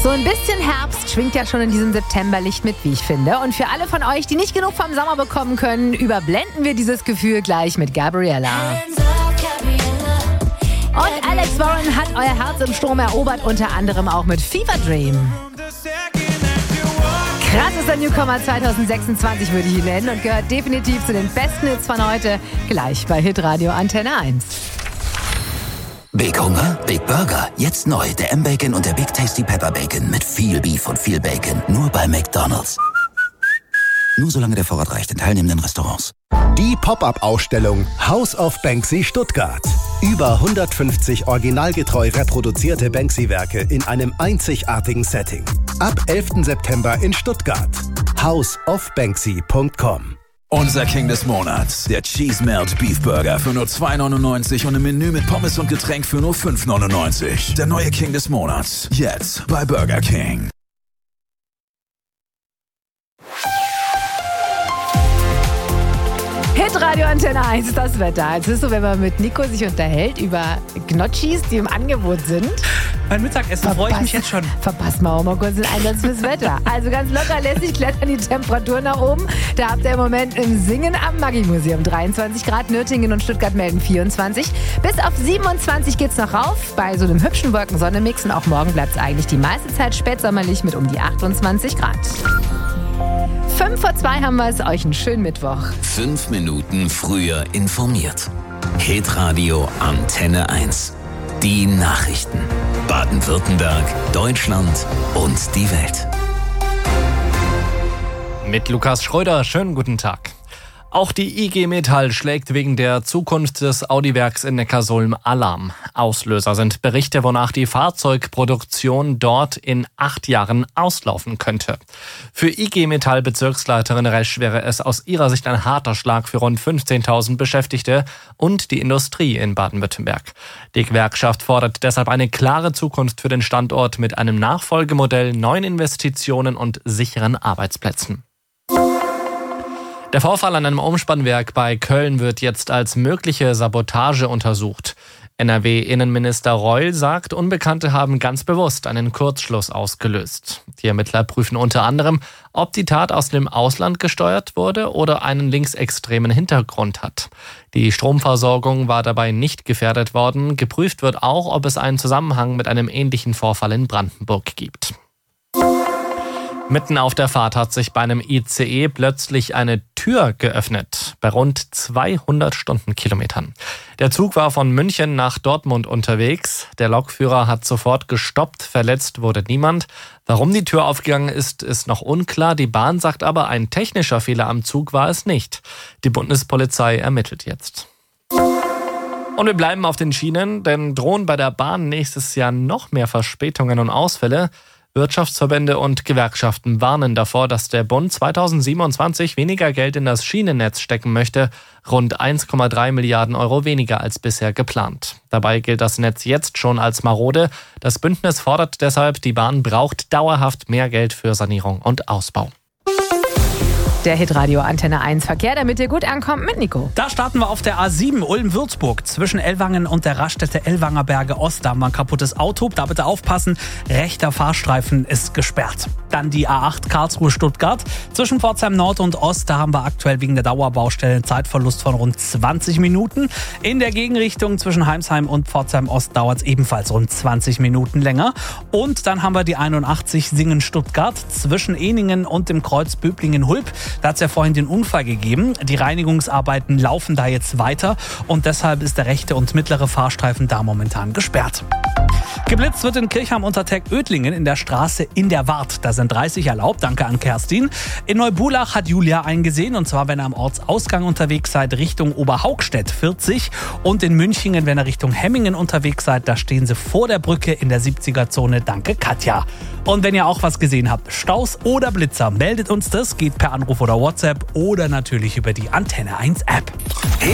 So ein bisschen Herbst schwingt ja schon in diesem Septemberlicht mit, wie ich finde. Und für alle von euch, die nicht genug vom Sommer bekommen können, überblenden wir dieses Gefühl gleich mit Gabriella. Und Alex Warren hat euer Herz im Sturm erobert, unter anderem auch mit Fever Dream. Krassester Newcomer 2026 würde ich ihn nennen und gehört definitiv zu den besten Hits von heute, gleich bei Hitradio Antenne 1. Big Hunger, Big Burger. Jetzt neu, der M-Bacon und der Big Tasty Pepper Bacon mit viel Beef und viel Bacon. Nur bei McDonald's. Nur solange der Vorrat reicht in teilnehmenden Restaurants. Die Pop-Up-Ausstellung House of Banksy Stuttgart. Über 150 originalgetreu reproduzierte Banksy-Werke in einem einzigartigen Setting. Ab 11. September in Stuttgart. houseofbanksy.com. Unser King des Monats, der Cheese Melt Beef Burger für nur $2,99 und ein Menü mit Pommes und Getränk für nur $5,99. Der neue King des Monats, jetzt bei Burger King. Hitradio Antenne 1, das Wetter. Jetzt ist so, wenn man mit Nico sich unterhält über Gnocchis, die im Angebot sind. Beim Mittagessen freue ich mich jetzt schon. Verpasst mal auch mal kurz den Einsatz fürs Wetter. Also ganz locker lässig klettern die Temperaturen nach oben. Da habt ihr im Moment im Singen am Maggi-Museum 23 Grad. Nürtingen und Stuttgart melden 24. Bis auf 27 geht's noch rauf. Bei so einem hübschen Wolken-Sonne-Mix. Und auch morgen bleibt es eigentlich die meiste Zeit spätsommerlich mit um die 28 Grad. 5:02 haben wir es. Euch einen schönen Mittwoch. 5 Minuten früher informiert. Hitradio Antenne 1. Die Nachrichten. Baden-Württemberg, Deutschland und die Welt. Mit Lukas Schröder, schönen guten Tag. Auch die IG Metall schlägt wegen der Zukunft des Audi-Werks in Neckarsulm Alarm. Auslöser sind Berichte, wonach die Fahrzeugproduktion dort in 8 Jahren auslaufen könnte. Für IG Metall-Bezirksleiterin Resch wäre es aus ihrer Sicht ein harter Schlag für rund 15.000 Beschäftigte und die Industrie in Baden-Württemberg. Die Gewerkschaft fordert deshalb eine klare Zukunft für den Standort mit einem Nachfolgemodell, neuen Investitionen und sicheren Arbeitsplätzen. Der Vorfall an einem Umspannwerk bei Köln wird jetzt als mögliche Sabotage untersucht. NRW-Innenminister Reul sagt, Unbekannte haben ganz bewusst einen Kurzschluss ausgelöst. Die Ermittler prüfen unter anderem, ob die Tat aus dem Ausland gesteuert wurde oder einen linksextremen Hintergrund hat. Die Stromversorgung war dabei nicht gefährdet worden. Geprüft wird auch, ob es einen Zusammenhang mit einem ähnlichen Vorfall in Brandenburg gibt. Mitten auf der Fahrt hat sich bei einem ICE plötzlich eine Tür geöffnet, bei rund 200 Stundenkilometern. Der Zug war von München nach Dortmund unterwegs. Der Lokführer hat sofort gestoppt, verletzt wurde niemand. Warum die Tür aufgegangen ist, ist noch unklar. Die Bahn sagt aber, ein technischer Fehler am Zug war es nicht. Die Bundespolizei ermittelt jetzt. Und wir bleiben auf den Schienen, denn drohen bei der Bahn nächstes Jahr noch mehr Verspätungen und Ausfälle. Wirtschaftsverbände und Gewerkschaften warnen davor, dass der Bund 2027 weniger Geld in das Schienennetz stecken möchte, rund 1,3 Milliarden Euro weniger als bisher geplant. Dabei gilt das Netz jetzt schon als marode. Das Bündnis fordert deshalb, die Bahn braucht dauerhaft mehr Geld für Sanierung und Ausbau. Der Hitradio Antenne 1 Verkehr, damit ihr gut ankommt mit Nico. Da starten wir auf der A7 Ulm-Würzburg. Zwischen Ellwangen und der Raststätte Ellwanger Berge Ost. Da haben wir ein kaputtes Auto. Da bitte aufpassen. Rechter Fahrstreifen ist gesperrt. Dann die A8 Karlsruhe-Stuttgart. Zwischen Pforzheim Nord und Ost. Da haben wir aktuell wegen der Dauerbaustelle einen Zeitverlust von rund 20 Minuten. In der Gegenrichtung zwischen Heimsheim und Pforzheim Ost dauert es ebenfalls rund 20 Minuten länger. Und dann haben wir die 81 Singen-Stuttgart. Zwischen Ehningen und dem Kreuz Böblingen-Hulp. Da hat es ja vorhin den Unfall gegeben. Die Reinigungsarbeiten laufen da jetzt weiter und deshalb ist der rechte und mittlere Fahrstreifen da momentan gesperrt. Geblitzt wird in Kirchheim-Unterteg-Ödlingen in der Straße in der Wart. Da sind 30 erlaubt, danke an Kerstin. In Neubulach hat Julia eingesehen, und zwar, wenn ihr am Ortsausgang unterwegs seid, Richtung Oberhaugstedt 40. Und in Münchingen, wenn ihr Richtung Hemmingen unterwegs seid, da stehen sie vor der Brücke in der 70er-Zone, danke Katja. Und wenn ihr auch was gesehen habt, Staus oder Blitzer, meldet uns das, geht per Anruf oder WhatsApp oder natürlich über die Antenne 1 App.